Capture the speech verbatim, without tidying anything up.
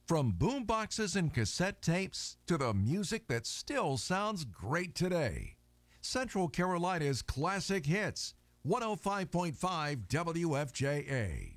From boomboxes and cassette tapes to the music that still sounds great today. Central Carolina's classic hits, one oh five point five W F J A.